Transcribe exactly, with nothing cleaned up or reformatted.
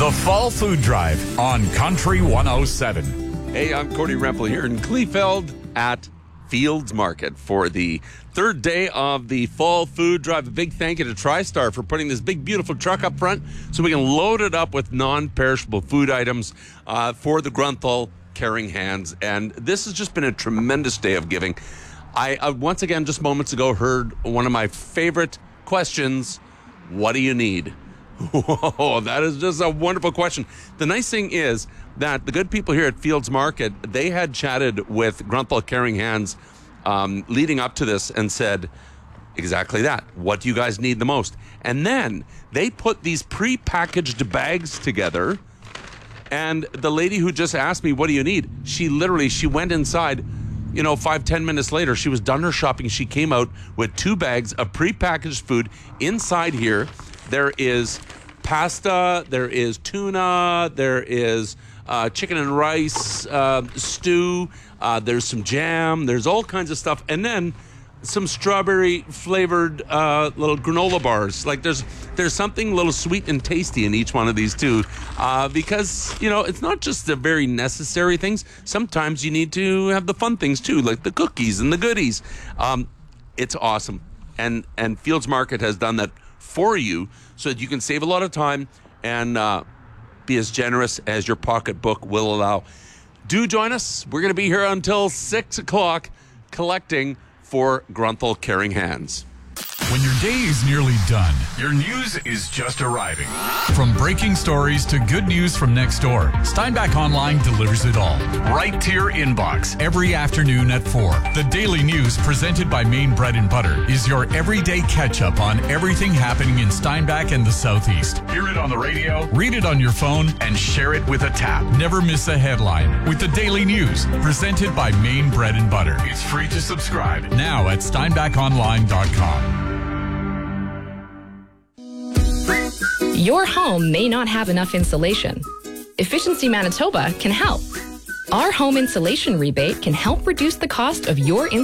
The Fall Food Drive on Country one oh seven. Hey, I'm Cody Rempel here in Kleefeld at Fields Market for the third day of the Fall Food Drive. A big thank you to TriStar for putting this big, beautiful truck up front so we can load it up with non-perishable food items uh, for the Grunthal Caring Hands. And this has just been a tremendous day of giving. I, uh, once again, just moments ago, heard one of my favorite questions. What do you need? Whoa, that is just a wonderful question. The nice thing is that the good people here at Fields Market, they had chatted with Grunthal Caring Hands um, leading up to this and said exactly that. What do you guys need the most? And then they put these pre-packaged bags together. And the lady who just asked me, what do you need? She literally, she went inside, you know, five, ten minutes later, she was done her shopping. She came out with two bags of pre-packaged food inside here. There is pasta, there is tuna, there is uh, chicken and rice uh, stew, uh, there's some jam, there's all kinds of stuff, and then some strawberry flavored uh, little granola bars. Like there's there's something a little sweet and tasty in each one of these too, uh, because, you know, it's not just the very necessary things. Sometimes you need to have the fun things too, like the cookies and the goodies. Um, it's awesome, and and Fields Market has done that for you so that you can save a lot of time and uh, be as generous as your pocketbook will allow. Do join us. We're going to be here until six o'clock collecting for Grunthal Caring Hands. When your day is nearly done, your news is just arriving. From breaking stories to good news from next door, Steinbach Online delivers it all right to your inbox every afternoon at four. The daily news presented by Maine Bread and Butter is your everyday catch-up on everything happening in Steinbach and the Southeast. Hear it on the radio, read it on your phone, and share it with a tap. Never miss a headline with the daily news presented by Maine Bread and Butter. It's free to subscribe now at steinbach online dot com. Your home may not have enough insulation. Efficiency Manitoba can help. Our home insulation rebate can help reduce the cost of your insulation